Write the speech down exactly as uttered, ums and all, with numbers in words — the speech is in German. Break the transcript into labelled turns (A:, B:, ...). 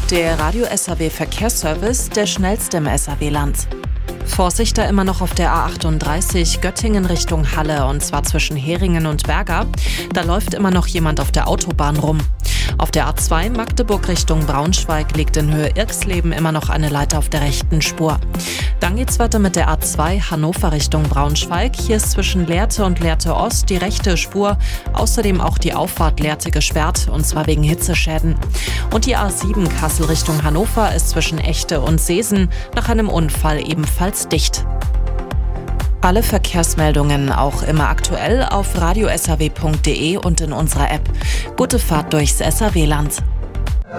A: Der Radio-S A W-Verkehrsservice, der schnellste im S A W-Land. Vorsicht da immer noch auf der A achtunddreißig Göttingen Richtung Halle, und zwar zwischen Heringen und Berga. Da läuft immer noch jemand auf der Autobahn rum. Auf der A zwei Magdeburg Richtung Braunschweig liegt in Höhe Irxleben immer noch eine Leiter auf der rechten Spur. Dann geht's weiter mit der A zwei Hannover Richtung Braunschweig. Hier ist zwischen Lehrte und Lehrte Ost die rechte Spur. Außerdem auch die Auffahrt Lehrte gesperrt, und zwar wegen Hitzeschäden. Und die A sieben Kassel Richtung Hannover ist zwischen Echte und Seesen nach einem Unfall ebenfalls dicht. Alle Verkehrsmeldungen auch immer aktuell auf radio s a w punkt d e und in unserer App. Gute Fahrt durchs S A W-Land.